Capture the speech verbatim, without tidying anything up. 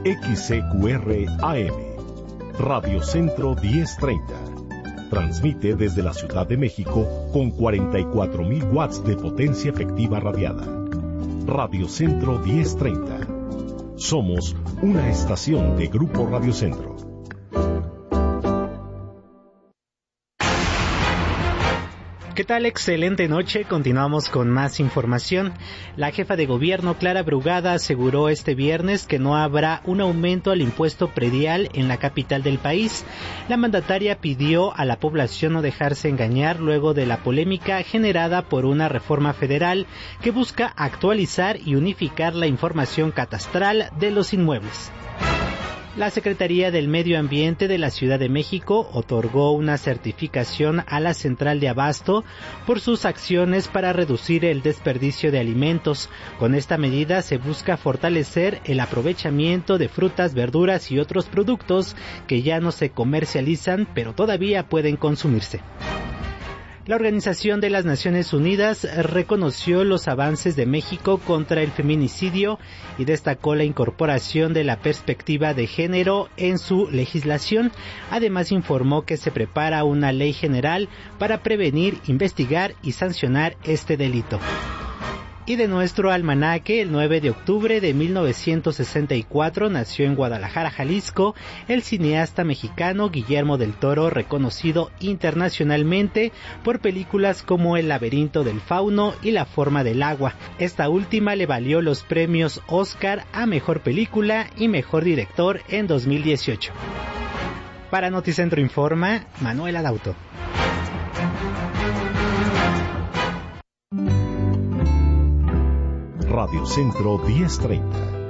X C Q R A M, Radio Centro diez treinta. Transmite desde la Ciudad de México con cuarenta y cuatro mil watts de potencia efectiva radiada. Radio Centro diez treinta. Somos una estación de Grupo Radio Centro. ¿Qué tal? Excelente noche. Continuamos con más información. La jefa de gobierno, Clara Brugada, aseguró este viernes que no habrá un aumento al impuesto predial en la capital del país. La mandataria pidió a la población no dejarse engañar luego de la polémica generada por una reforma federal que busca actualizar y unificar la información catastral de los inmuebles. La Secretaría del Medio Ambiente de la Ciudad de México otorgó una certificación a la Central de Abasto por sus acciones para reducir el desperdicio de alimentos. Con esta medida se busca fortalecer el aprovechamiento de frutas, verduras y otros productos que ya no se comercializan, pero todavía pueden consumirse. La Organización de las Naciones Unidas reconoció los avances de México contra el feminicidio y destacó la incorporación de la perspectiva de género en su legislación. Además, informó que se prepara una ley general para prevenir, investigar y sancionar este delito. Y de nuestro almanaque, el nueve de octubre de mil novecientos sesenta y cuatro nació en Guadalajara, Jalisco, el cineasta mexicano Guillermo del Toro, reconocido internacionalmente por películas como El laberinto del fauno y La forma del agua. Esta última le valió los premios Oscar a Mejor Película y Mejor Director en dos mil dieciocho. Para Noticentro Informa, Manuel Adauto. Radio Centro diez treinta.